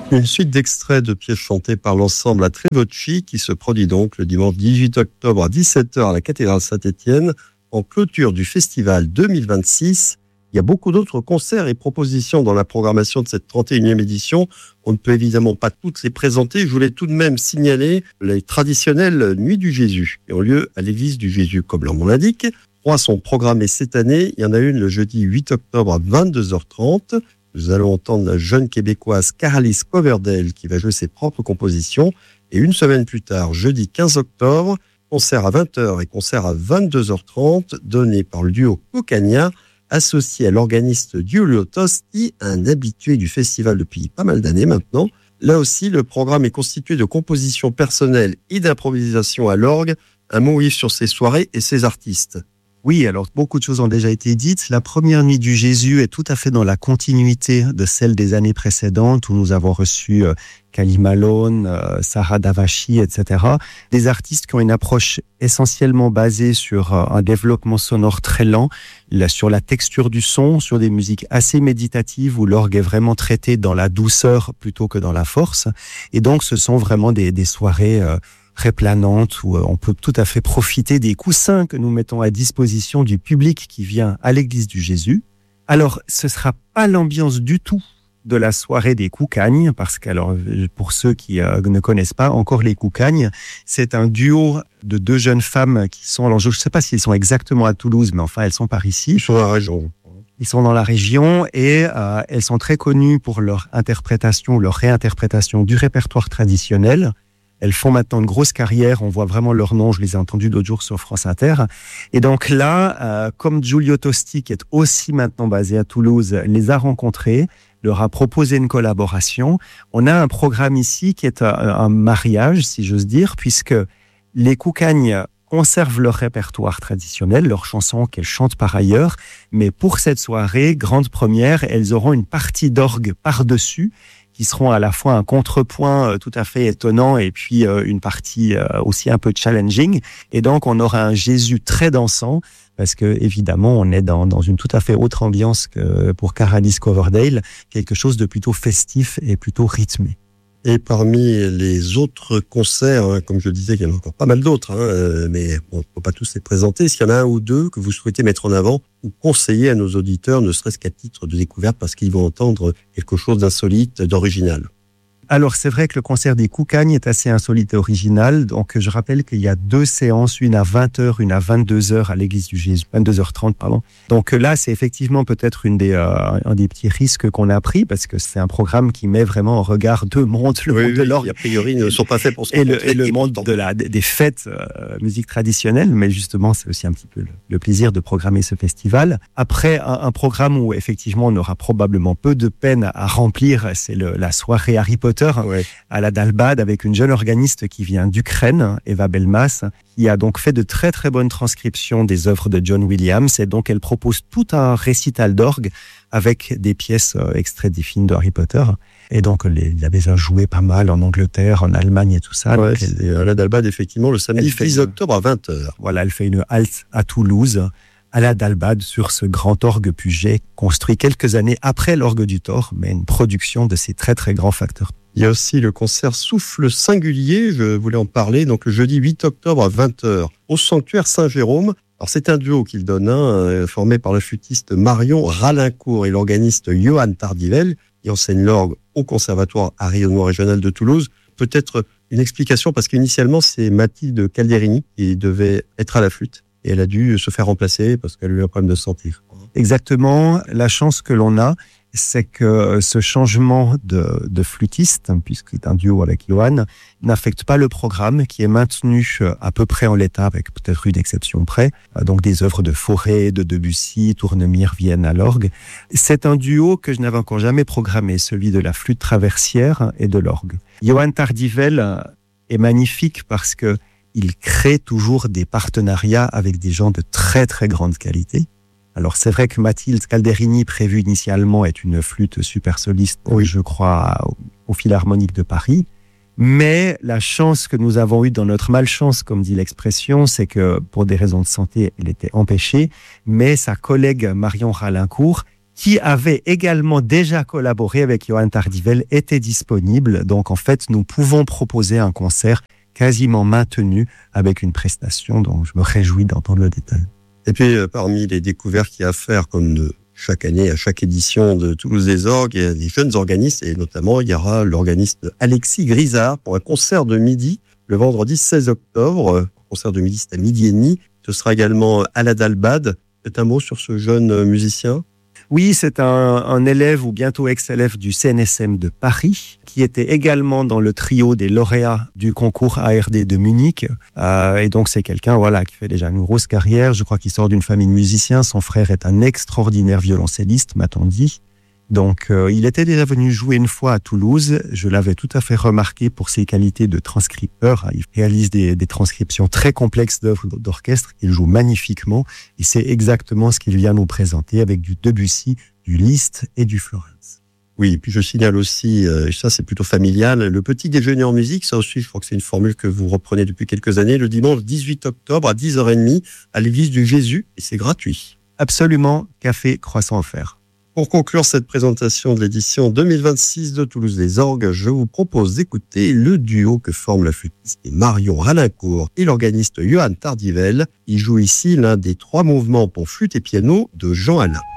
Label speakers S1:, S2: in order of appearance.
S1: Une suite d'extraits de pièces chantées par l'ensemble à Tre Voci qui se produit donc le dimanche 18 octobre à 17h à la cathédrale Saint-Étienne en clôture du festival 2026. Il y a beaucoup d'autres concerts et propositions dans la programmation de cette 31e édition. On ne peut évidemment pas toutes les présenter. Je voulais tout de même signaler les traditionnelles Nuits du Jésus qui ont lieu à l'église du Jésus, comme leur nom l'indique. 3 sont programmées cette année. Il y en a une le jeudi 8 octobre à 22h30. Nous allons entendre la jeune québécoise Caralis Coverdale qui va jouer ses propres compositions. Et une semaine plus tard, jeudi 15 octobre, concert à 20h et concert à 22h30 donné par le duo Cucagna, associé à l'organiste Giulio Tosti, un habitué du festival depuis pas mal d'années maintenant. Là aussi, le programme est constitué de compositions personnelles et d'improvisation à l'orgue. Un mot, Yves, sur ces soirées et ces artistes.
S2: Oui, alors beaucoup de choses ont déjà été dites. La première nuit du Jésus est tout à fait dans la continuité de celle des années précédentes où nous avons reçu Kali Malone, Sarah Davachi, etc. Des artistes qui ont une approche essentiellement basée sur un développement sonore très lent, sur la texture du son, sur des musiques assez méditatives où l'orgue est vraiment traité dans la douceur plutôt que dans la force. Et donc, ce sont vraiment des soirées très planante où on peut tout à fait profiter des coussins que nous mettons à disposition du public qui vient à l'église du Jésus. Alors, ce sera pas l'ambiance du tout de la soirée des Cucagnes, parce que, alors, pour ceux qui ne connaissent pas encore les Cucagnes, c'est un duo de 2 jeunes femmes qui sont, alors je ne sais pas si elles sont exactement à Toulouse, mais enfin, elles sont par ici.
S1: Ils sont dans la région.
S2: Ils sont dans la région et elles sont très connues pour leur interprétation ou leur réinterprétation du répertoire traditionnel. Elles font maintenant une grosse carrière, on voit vraiment leur nom, je les ai entendus l'autre jour sur France Inter. Et donc là, comme Giulio Tosti, qui est aussi maintenant basé à Toulouse, les a rencontrés, leur a proposé une collaboration. On a un programme ici qui est un mariage, si j'ose dire, puisque les Cucagnes conservent leur répertoire traditionnel, leurs chansons qu'elles chantent par ailleurs, mais pour cette soirée, grande première, elles auront une partie d'orgue par-dessus, qui seront à la fois un contrepoint tout à fait étonnant et puis une partie aussi un peu challenging. Et donc, on aura un Jésus très dansant parce que, évidemment, on est dans une tout à fait autre ambiance que pour Caralis Coverdale, quelque chose de plutôt festif et plutôt rythmé.
S1: Et parmi les autres concerts, comme je le disais, il y en a encore pas mal d'autres, mais on ne peut pas tous les présenter. Est-ce qu'il y en a un ou deux que vous souhaitez mettre en avant ou conseiller à nos auditeurs, ne serait-ce qu'à titre de découverte, parce qu'ils vont entendre quelque chose d'insolite, d'original?
S2: Alors, c'est vrai que le concert des Cucagnes est assez insolite et original. Donc, je rappelle qu'il y a 2 séances, une à 20h, une à 22h à l'église du Jésus, 22h30, pardon. Donc là, c'est effectivement peut-être un des petits risques qu'on a pris parce que c'est un programme qui met vraiment en regard deux mondes, le monde de l'orgue.
S1: Qui, a priori, ne sont pas faits pour se
S2: rencontrer. Et le monde des fêtes, musique traditionnelle. Mais justement, c'est aussi un petit peu le plaisir de programmer ce festival. Après, un programme où effectivement, on aura probablement peu de peine à remplir, c'est la soirée Harry Potter. À la Dalbad avec une jeune organiste qui vient d'Ukraine, Eva Belmas, qui a donc fait de très très bonnes transcriptions des œuvres de John Williams et donc elle propose tout un récital d'orgue avec des pièces extraites des films de Harry Potter. Et donc, il a déjà joué pas mal en Angleterre, en Allemagne et tout ça.
S1: Ouais, c'est à la Dalbad, effectivement, le samedi 10 octobre à 20h.
S2: Voilà, elle fait une halte à Toulouse, à la Dalbad, sur ce grand orgue Puget, construit quelques années après l'orgue du Thor, mais une production de ces très très grands facteurs.
S1: Il y a aussi le concert Souffle Singulier, je voulais en parler, donc le jeudi 8 octobre à 20h au Sanctuaire Saint-Jérôme. Alors c'est un duo qu'il donne, formé par le flûtiste Marion Ralincourt et l'organiste Johan Tardivel, qui enseigne l'orgue au Conservatoire à rayonnement régional de Toulouse. Peut-être une explication, parce qu'initialement c'est Mathilde Calderini qui devait être à la flûte, et elle a dû se faire remplacer parce qu'elle a eu un problème de santé.
S2: Exactement, la chance que l'on a, c'est que ce changement de flûtiste, puisqu'il est un duo avec Johan, n'affecte pas le programme qui est maintenu à peu près en l'état, avec peut-être une exception près. Donc des œuvres de Fauré, de Debussy, Tournemire viennent à l'orgue. C'est un duo que je n'avais encore jamais programmé, celui de la flûte traversière et de l'orgue. Johan Tardivel est magnifique parce que il crée toujours des partenariats avec des gens de très très grande qualité. Alors c'est vrai que Mathilde Calderini, prévue initialement, est une flûte super soliste, je crois, au Philharmonique de Paris. Mais la chance que nous avons eue dans notre malchance, comme dit l'expression, c'est que pour des raisons de santé, elle était empêchée. Mais sa collègue Marion Ralincourt, qui avait également déjà collaboré avec Johann Tardivel, était disponible. Donc, en fait, nous pouvons proposer un concert quasiment maintenu avec une prestation dont je me réjouis d'entendre le détail.
S1: Et puis, parmi les découvertes qu'il y a à faire, comme chaque année, à chaque édition de Toulouse des Orgues, il y a des jeunes organistes, et notamment, il y aura l'organiste Alexis Grisard pour un concert de midi, le vendredi 16 octobre. Concert de midi, c'est à midi et demi. Ce sera également Alad Albad. Faites un mot sur ce jeune musicien.
S2: Oui, c'est un élève ou bientôt ex-élève du CNSM de Paris, qui était également dans le trio des lauréats du concours ARD de Munich. Et donc, c'est quelqu'un qui fait déjà une grosse carrière. Je crois qu'il sort d'une famille de musiciens. Son frère est un extraordinaire violoncelliste, m'a-t-on dit. Donc, il était déjà venu jouer une fois à Toulouse. Je l'avais tout à fait remarqué pour ses qualités de transcripteur. Il réalise des transcriptions très complexes d'œuvres d'orchestre. Il joue magnifiquement. Et c'est exactement ce qu'il vient nous présenter avec du Debussy, du Liszt et du Florence.
S1: Oui, et puis je signale aussi, ça c'est plutôt familial, le petit déjeuner en musique, ça aussi je crois que c'est une formule que vous reprenez depuis quelques années, le dimanche 18 octobre à 10h30 à l'église du Jésus. Et c'est gratuit.
S2: Absolument, café, croissant offert.
S1: Pour conclure cette présentation de l'édition 2026 de Toulouse des Orgues, je vous propose d'écouter le duo que forment la flûtiste Marion Ralincourt et l'organiste Johann Tardivel. Il joue ici l'un des 3 mouvements pour flûte et piano de Jean Alain.